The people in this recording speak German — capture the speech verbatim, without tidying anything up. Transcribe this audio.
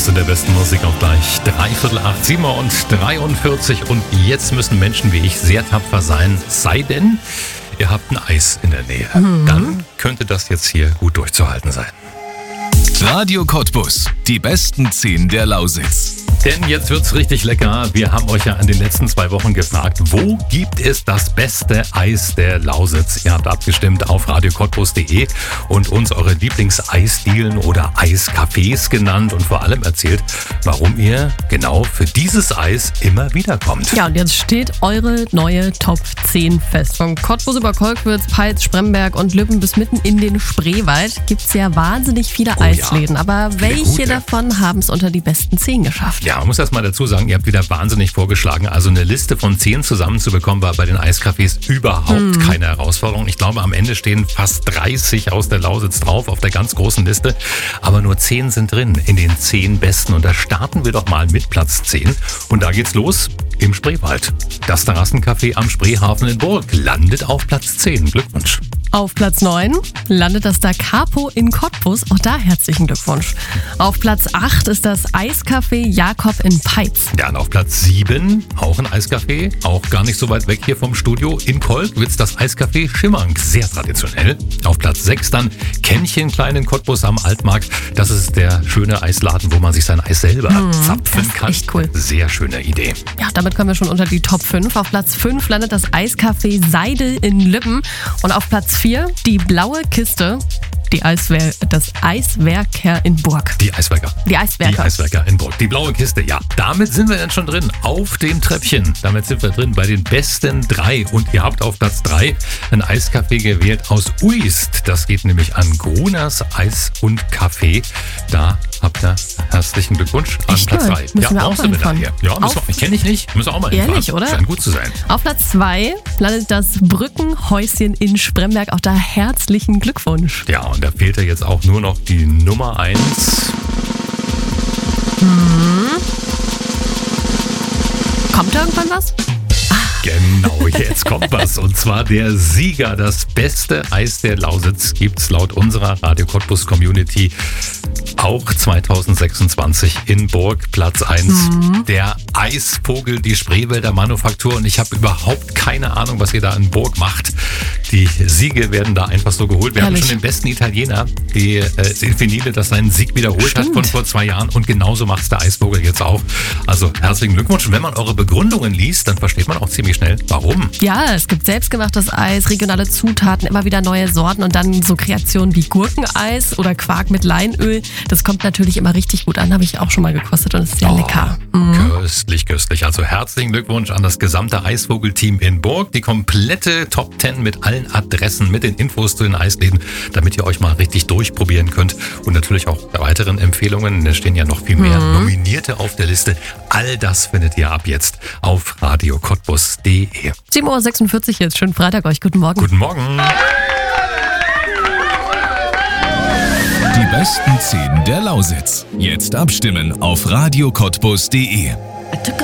Cottbus in der besten Musik auf gleich dreiviertel acht, sieben und dreiundvierzig. Und jetzt müssen Menschen wie ich sehr tapfer sein, sei denn, ihr habt ein Eis in der Nähe. Mhm. Dann könnte das jetzt hier gut durchzuhalten sein. Radio Cottbus, die besten zehn der Lausitz. Denn jetzt wird's richtig lecker. Wir haben euch ja in den letzten zwei Wochen gefragt, wo gibt es das beste Eis der Lausitz? Ihr habt abgestimmt auf radio cottbus punkt de und uns eure Lieblingseisdielen oder Eiscafés genannt und vor allem erzählt, warum ihr genau für dieses Eis immer wieder kommt. Ja, und jetzt steht eure neue Top zehn fest. Von Cottbus über Kolkwitz, Peitz, Spremberg und Lübben bis mitten in den Spreewald gibt's ja wahnsinnig viele Oh, Eisläden. ja. Aber welche gute. davon haben es unter die besten zehn geschafft? Ja, man muss erst mal dazu sagen, ihr habt wieder wahnsinnig vorgeschlagen. Also eine Liste von zehn zusammenzubekommen, war bei den Eiscafés überhaupt mhm. keine Herausforderung. Ich glaube, am Ende stehen fast dreißig aus der Lausitz drauf auf der ganz großen Liste. Aber nur zehn sind drin in den zehn besten. Und da starten wir doch mal mit Platz zehn. Und da geht's los im Spreewald. Das Terrassencafé am Spreehafen in Burg landet auf Platz zehn. Glückwunsch. Auf Platz neun landet das Da Capo in Cottbus. Auch da herzlichen Glückwunsch. Auf Platz acht ist das Eiscafé Jakob in Peitz. Ja, und auf Platz sieben auch ein Eiscafé, auch gar nicht so weit weg hier vom Studio. In Kolkwitz das Eiscafé Schimmank, sehr traditionell. Auf Platz sechs dann Kännchen klein in Cottbus am Altmarkt. Das ist der schöne Eisladen, wo man sich sein Eis selber Mhm, zapfen das ist kann. echt cool. Sehr schöne Idee. Ja, damit kommen wir schon unter die Top fünf. Auf Platz fünf landet das Eiscafé Seidel in Lübben. Und auf Platz vier die Blaue Kiste, die Eiswer- das Eiswerker in Burg. Die Eiswerker. Die Eiswerker. Die Eiswerker in Burg. Die Blaue Kiste, ja. Damit sind wir dann schon drin. Auf dem Treppchen. Damit sind wir drin bei den besten drei. Und ihr habt auf Platz drei ein Eiscafé gewählt aus Uist. Das geht nämlich an Gruners Eis und Café. Da habt ihr herzlichen Glückwunsch an Echt Platz cool. drei. Müssen Ja, wir auch mal hinfahren. hier. Ja, müssen wir, kenne ich nicht. Müssen wir auch mal Ehrlich, hinfahren. oder? Scheint gut zu sein. Auf Platz zwei landet das Brückenhäuschen in Spremberg. Auch da herzlichen Glückwunsch. Ja, und da fehlt ja jetzt auch nur noch die Nummer eins. Mhm. Kommt da irgendwann was? Genau, jetzt kommt was. Und zwar der Sieger. Das beste Eis der Lausitz gibt's laut unserer Radio Cottbus Community auch zweitausendsechsundzwanzig in Burg, Platz eins. Mhm. Der Eisvogel, die Spreewälder Manufaktur. Und ich habe überhaupt keine Ahnung, was ihr da in Burg macht. Die Siege werden da einfach so geholt. Wir Herrlich. haben schon den besten Italiener, die äh, Sinfinile, das seinen Sieg wiederholt Stimmt. hat von vor zwei Jahren. Und genauso macht's der Eisvogel jetzt auch. Also herzlichen Glückwunsch. Und wenn man eure Begründungen liest, dann versteht man auch ziemlich schnell, warum. Ja, es gibt selbstgemachtes Eis, regionale Zutaten, immer wieder neue Sorten und dann so Kreationen wie Gurkeneis oder Quark mit Leinöl. Das kommt natürlich immer richtig gut an, habe ich auch schon mal gekostet und ist sehr Oh, lecker. Mhm. Köstlich, köstlich. Also herzlichen Glückwunsch an das gesamte Eisvogel-Team in Burg. Die komplette Top zehn mit allen Adressen, mit den Infos zu den Eisläden, damit ihr euch mal richtig durchprobieren könnt. Und natürlich auch bei weiteren Empfehlungen. Da stehen ja noch viel mehr Mhm. Nominierte auf der Liste. All das findet ihr ab jetzt auf radio cottbus punkt de. sieben Uhr sechsundvierzig jetzt. Schönen Freitag euch. Guten Morgen. Guten Morgen. Die besten zehn der Lausitz. Jetzt abstimmen auf radio cottbus punkt de. I took a